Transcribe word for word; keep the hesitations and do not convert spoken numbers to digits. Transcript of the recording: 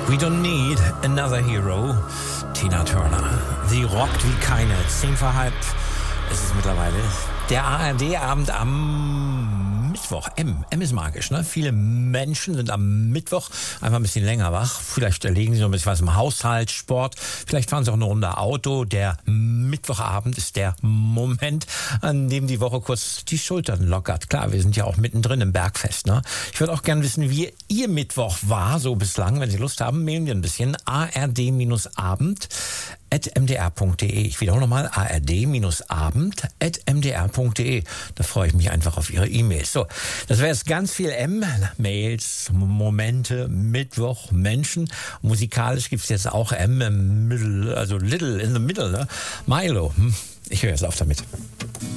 We don't need another hero. Tina Turner. Sie rockt wie keine. Zehn vor halb ist es mittlerweile. Der A R D-Abend am Mittwoch. M. M ist magisch, ne? Viele Menschen sind am Mittwoch einfach ein bisschen länger wach. Vielleicht erlegen sie noch ein bisschen was im Haushalt, Sport. Vielleicht fahren sie auch eine Runde Auto. Der Mittwochabend ist der Moment, an dem die Woche kurz die Schultern lockert. Klar, wir sind ja auch mittendrin im Bergfest, ne? Ich würde auch gerne wissen, wie Ihr Mittwoch war, so bislang. Wenn Sie Lust haben, mailen wir ein bisschen. A R D-Abend at m d r punkt d e. Ich wiederhole nochmal, A R D-Abend at m d r punkt d e. Da freue ich mich einfach auf Ihre E-Mails. So, das wäre jetzt ganz viel M. Mails, Momente, Mittwoch, Menschen. Musikalisch gibt es jetzt auch M im Middle, also Little in the Middle, ne? Milo. Ich höre jetzt auf damit.